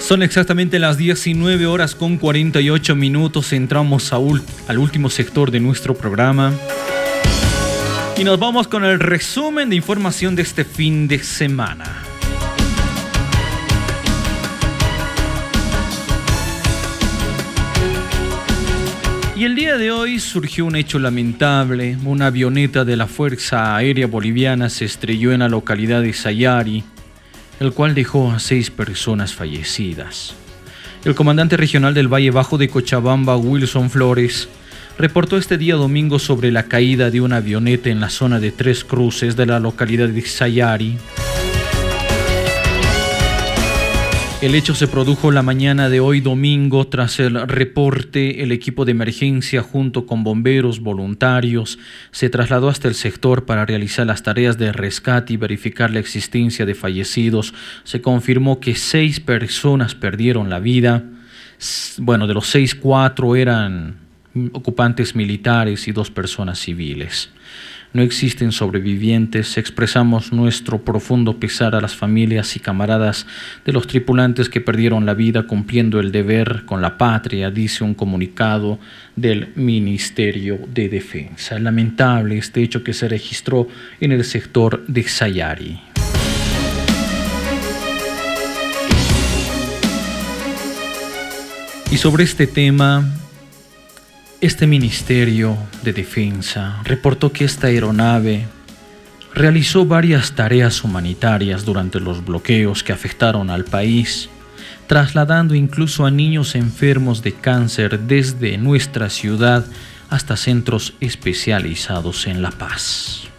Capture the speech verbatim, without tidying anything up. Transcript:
Son exactamente las diecinueve horas con cuarenta y ocho minutos. Entramos a ul- al último sector de nuestro programa. Y nos vamos con el resumen de información de este fin de semana. Y el día de hoy surgió un hecho lamentable. Una avioneta de la Fuerza Aérea Boliviana se estrelló en la localidad de Sayari, el cual dejó a seis personas fallecidas. El comandante regional del Valle Bajo de Cochabamba, Wilson Flores, reportó este día domingo sobre la caída de una avioneta en la zona de Tres Cruces de la localidad de Sayari. El hecho se produjo la mañana de hoy domingo. Tras el reporte, el equipo de emergencia junto con bomberos voluntarios se trasladó hasta el sector para realizar las tareas de rescate y verificar la existencia de fallecidos. Se confirmó que seis personas perdieron la vida. Bueno, de los seis, cuatro eran ocupantes militares y dos personas civiles. No existen sobrevivientes. Expresamos nuestro profundo pesar a las familias y camaradas de los tripulantes que perdieron la vida cumpliendo el deber con la patria, dice un comunicado del Ministerio de Defensa. Lamentable este hecho que se registró en el sector de Sayari. Y sobre este tema, este Ministerio de Defensa reportó que esta aeronave realizó varias tareas humanitarias durante los bloqueos que afectaron al país, trasladando incluso a niños enfermos de cáncer desde nuestra ciudad hasta centros especializados en La Paz.